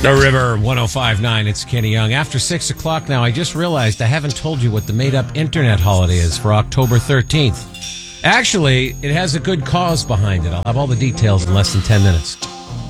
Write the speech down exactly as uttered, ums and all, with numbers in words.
The River one oh five point nine, it's Kenny Young. After six o'clock now, I just realized I haven't told you what the made-up internet holiday is for October thirteenth. Actually, it has a good cause behind it. I'll have all the details in less than ten minutes.